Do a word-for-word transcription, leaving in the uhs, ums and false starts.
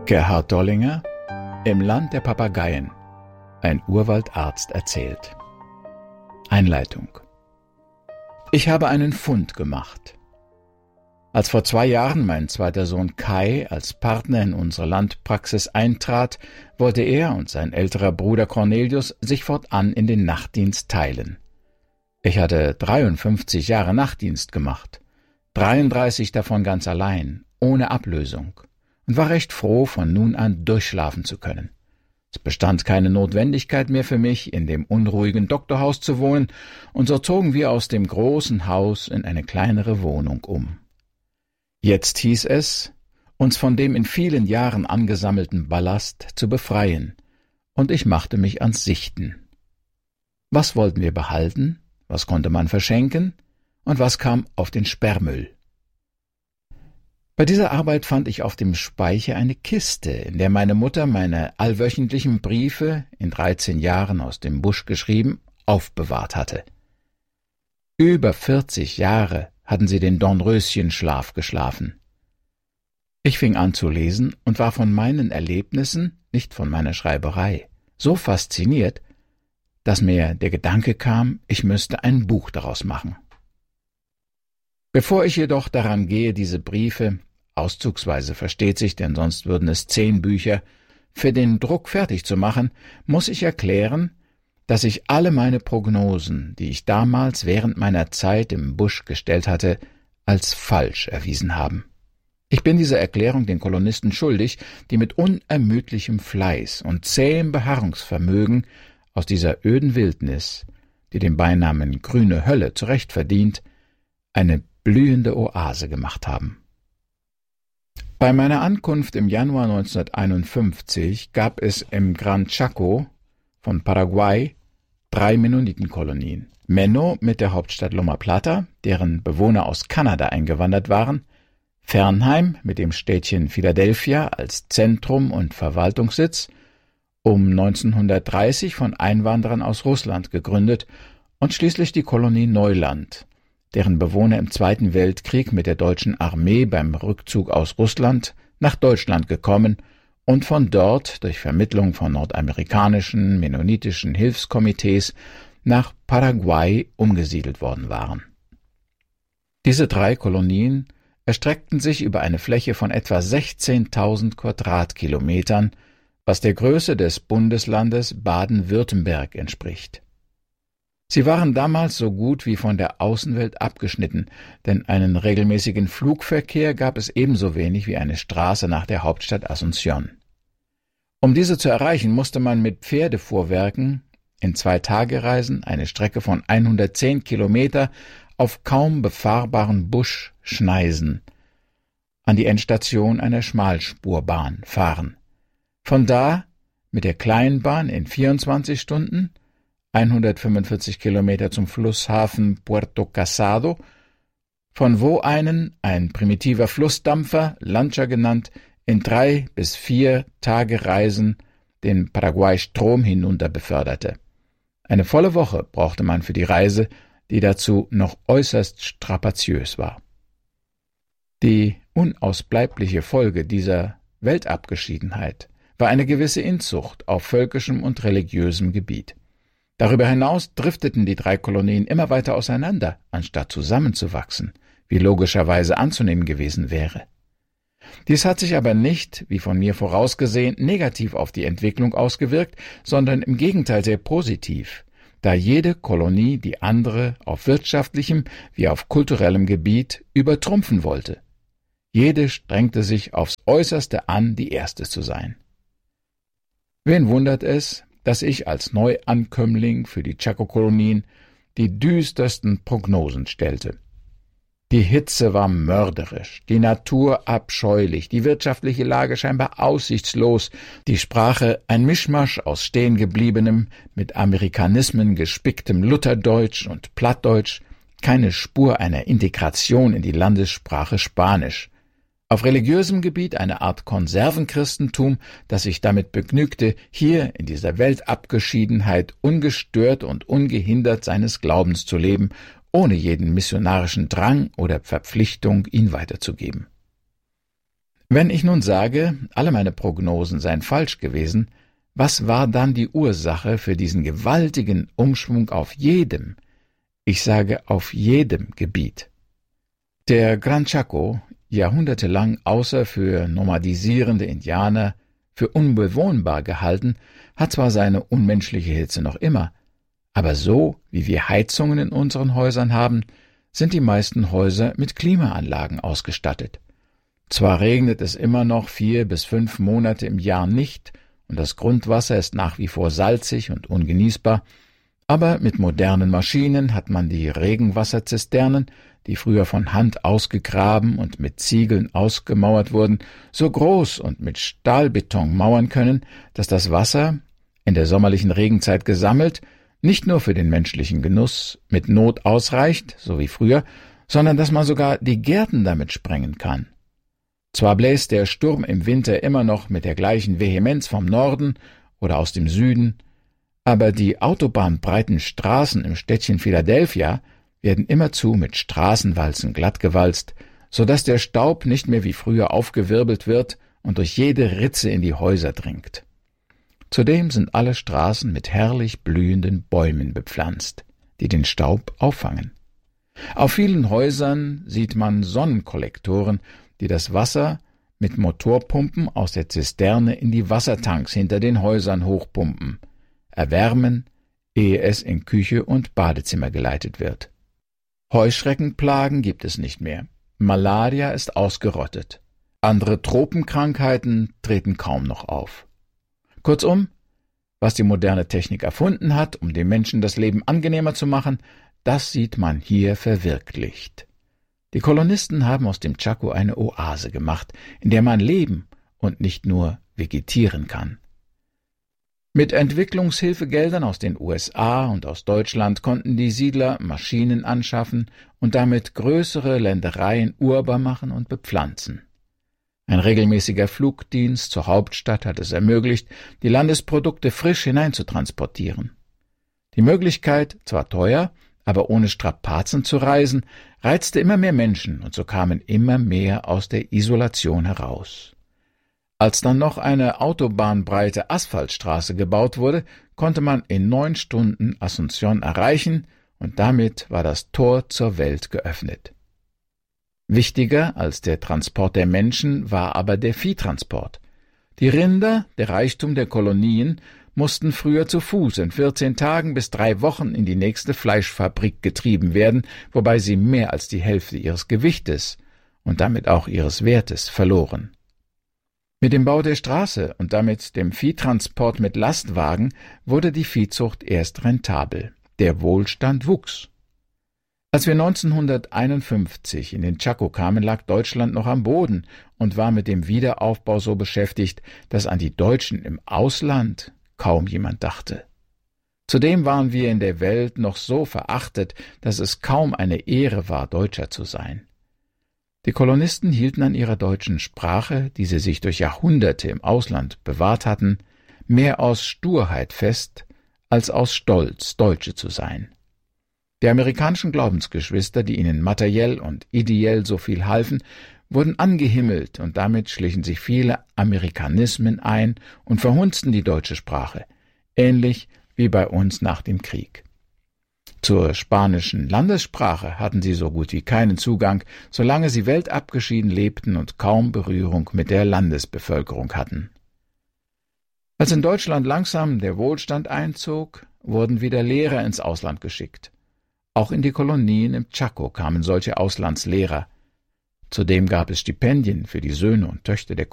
Gerhard Dollinger, Im Land der Papageien, ein Urwaldarzt erzählt. Einleitung. Ich habe einen Fund gemacht. Als vor zwei Jahren mein zweiter Sohn Kai als Partner in unsere Landpraxis eintrat, wollte er und sein älterer Bruder Cornelius sich fortan in den Nachtdienst teilen. Ich hatte dreiundfünfzig Jahre Nachtdienst gemacht, dreiunddreißig davon ganz allein, ohne Ablösung, und war recht froh, von nun an durchschlafen zu können. Es bestand keine Notwendigkeit mehr für mich, in dem unruhigen Doktorhaus zu wohnen, und so zogen wir aus dem großen Haus in eine kleinere Wohnung um. Jetzt hieß es, uns von dem in vielen Jahren angesammelten Ballast zu befreien, und ich machte mich ans Sichten. Was wollten wir behalten, was konnte man verschenken, und was kam auf den Sperrmüll? Bei dieser Arbeit fand ich auf dem Speicher eine Kiste, in der meine Mutter meine allwöchentlichen Briefe, in dreizehn Jahren aus dem Busch geschrieben, aufbewahrt hatte. Über vierzig Jahre hatten sie den Dornröschenschlaf geschlafen. Ich fing an zu lesen und war von meinen Erlebnissen, nicht von meiner Schreiberei, so fasziniert, dass mir der Gedanke kam, ich müsste ein Buch daraus machen. Bevor ich jedoch daran gehe, diese Briefe, auszugsweise versteht sich, denn sonst würden es zehn Bücher, für den Druck fertig zu machen, muss ich erklären, dass sich alle meine Prognosen, die ich damals während meiner Zeit im Busch gestellt hatte, als falsch erwiesen haben. Ich bin diese Erklärung den Kolonisten schuldig, die mit unermüdlichem Fleiß und zähem Beharrungsvermögen aus dieser öden Wildnis, die den Beinamen grüne Hölle zurecht verdient, eine blühende Oase gemacht haben. Bei meiner Ankunft im Januar neunzehnhunderteinundfünfzig gab es im Gran Chaco von Paraguay drei Mennonitenkolonien. Menno mit der Hauptstadt Loma Plata, deren Bewohner aus Kanada eingewandert waren, Fernheim mit dem Städtchen Philadelphia als Zentrum und Verwaltungssitz, um neunzehnhundertdreißig von Einwanderern aus Russland gegründet, und schließlich die Kolonie Neuland, deren Bewohner im Zweiten Weltkrieg mit der deutschen Armee beim Rückzug aus Russland nach Deutschland gekommen und von dort durch Vermittlung von nordamerikanischen mennonitischen Hilfskomitees nach Paraguay umgesiedelt worden waren. Diese drei Kolonien erstreckten sich über eine Fläche von etwa sechzehntausend Quadratkilometern, was der Größe des Bundeslandes Baden-Württemberg entspricht. Sie waren damals so gut wie von der Außenwelt abgeschnitten, denn einen regelmäßigen Flugverkehr gab es ebenso wenig wie eine Straße nach der Hauptstadt Asunción. Um diese zu erreichen, musste man mit Pferdefuhrwerken in Zwei-Tage-Reisen eine Strecke von hundertzehn Kilometer auf kaum befahrbaren Busch schneisen, an die Endstation einer Schmalspurbahn fahren. Von da mit der Kleinbahn in vierundzwanzig Stunden hundertfünfundvierzig Kilometer zum Flusshafen Puerto Casado, von wo einen, ein primitiver Flussdampfer, Lancha genannt, in drei bis vier Tage Reisen den Paraguay-Strom hinunter beförderte. Eine volle Woche brauchte man für die Reise, die dazu noch äußerst strapaziös war. Die unausbleibliche Folge dieser Weltabgeschiedenheit war eine gewisse Inzucht auf völkischem und religiösem Gebiet. Darüber hinaus drifteten die drei Kolonien immer weiter auseinander, anstatt zusammenzuwachsen, wie logischerweise anzunehmen gewesen wäre. Dies hat sich aber nicht, wie von mir vorausgesehen, negativ auf die Entwicklung ausgewirkt, sondern im Gegenteil sehr positiv, da jede Kolonie die andere auf wirtschaftlichem wie auf kulturellem Gebiet übertrumpfen wollte. Jede strengte sich aufs Äußerste an, die erste zu sein. Wen wundert es, dass ich als Neuankömmling für die Chaco-Kolonien die düstersten Prognosen stellte. Die Hitze war mörderisch, die Natur abscheulich, die wirtschaftliche Lage scheinbar aussichtslos, die Sprache ein Mischmasch aus stehengebliebenem, mit Amerikanismen gespicktem Lutherdeutsch und Plattdeutsch, keine Spur einer Integration in die Landessprache Spanisch. Auf religiösem Gebiet eine Art Konservenchristentum, das sich damit begnügte, hier in dieser Weltabgeschiedenheit ungestört und ungehindert seines Glaubens zu leben, ohne jeden missionarischen Drang oder Verpflichtung, ihn weiterzugeben. Wenn ich nun sage, alle meine Prognosen seien falsch gewesen, was war dann die Ursache für diesen gewaltigen Umschwung auf jedem, ich sage auf jedem Gebiet? Der Gran Chaco, jahrhundertelang außer für nomadisierende Indianer für unbewohnbar gehalten, hat zwar seine unmenschliche Hitze noch immer, aber so, wie wir Heizungen in unseren Häusern haben, sind die meisten Häuser mit Klimaanlagen ausgestattet. Zwar regnet es immer noch vier bis fünf Monate im Jahr nicht und das Grundwasser ist nach wie vor salzig und ungenießbar, aber mit modernen Maschinen hat man die Regenwasserzisternen, die früher von Hand ausgegraben und mit Ziegeln ausgemauert wurden, so groß und mit Stahlbeton mauern können, dass das Wasser, in der sommerlichen Regenzeit gesammelt, nicht nur für den menschlichen Genuss mit Not ausreicht, so wie früher, sondern dass man sogar die Gärten damit sprengen kann. Zwar bläst der Sturm im Winter immer noch mit der gleichen Vehemenz vom Norden oder aus dem Süden, aber die autobahnbreiten Straßen im Städtchen Philadelphia werden immerzu mit Straßenwalzen glattgewalzt, so dass der Staub nicht mehr wie früher aufgewirbelt wird und durch jede Ritze in die Häuser dringt. Zudem sind alle Straßen mit herrlich blühenden Bäumen bepflanzt, die den Staub auffangen. Auf vielen Häusern sieht man Sonnenkollektoren, die das Wasser mit Motorpumpen aus der Zisterne in die Wassertanks hinter den Häusern hochpumpen, erwärmen, ehe es in Küche und Badezimmer geleitet wird. Heuschreckenplagen gibt es nicht mehr. Malaria ist ausgerottet. Andere Tropenkrankheiten treten kaum noch auf. Kurzum, was die moderne Technik erfunden hat, um den Menschen das Leben angenehmer zu machen, das sieht man hier verwirklicht. Die Kolonisten haben aus dem Chaco eine Oase gemacht, in der man leben und nicht nur vegetieren kann. Mit Entwicklungshilfegeldern aus den U S A und aus Deutschland konnten die Siedler Maschinen anschaffen und damit größere Ländereien urbar machen und bepflanzen. Ein regelmäßiger Flugdienst zur Hauptstadt hat es ermöglicht, die Landesprodukte frisch hineinzutransportieren. Die Möglichkeit, zwar teuer, aber ohne Strapazen zu reisen, reizte immer mehr Menschen und so kamen immer mehr aus der Isolation heraus. Als dann noch eine autobahnbreite Asphaltstraße gebaut wurde, konnte man in neun Stunden Asunción erreichen und damit war das Tor zur Welt geöffnet. Wichtiger als der Transport der Menschen war aber der Viehtransport. Die Rinder, der Reichtum der Kolonien, mussten früher zu Fuß in vierzehn Tagen bis drei Wochen in die nächste Fleischfabrik getrieben werden, wobei sie mehr als die Hälfte ihres Gewichtes und damit auch ihres Wertes verloren. Mit dem Bau der Straße und damit dem Viehtransport mit Lastwagen wurde die Viehzucht erst rentabel. Der Wohlstand wuchs. Als wir neunzehnhunderteinundfünfzig in den Chaco kamen, lag Deutschland noch am Boden und war mit dem Wiederaufbau so beschäftigt, dass an die Deutschen im Ausland kaum jemand dachte. Zudem waren wir in der Welt noch so verachtet, dass es kaum eine Ehre war, Deutscher zu sein. Die Kolonisten hielten an ihrer deutschen Sprache, die sie sich durch Jahrhunderte im Ausland bewahrt hatten, mehr aus Sturheit fest, als aus Stolz, Deutsche zu sein. Die amerikanischen Glaubensgeschwister, die ihnen materiell und ideell so viel halfen, wurden angehimmelt und damit schlichen sich viele Amerikanismen ein und verhunzten die deutsche Sprache, ähnlich wie bei uns nach dem Krieg. Zur spanischen Landessprache hatten sie so gut wie keinen Zugang, solange sie weltabgeschieden lebten und kaum Berührung mit der Landesbevölkerung hatten. Als in Deutschland langsam der Wohlstand einzog, wurden wieder Lehrer ins Ausland geschickt. Auch in die Kolonien im Chaco kamen solche Auslandslehrer. Zudem gab es Stipendien für die Söhne und Töchter der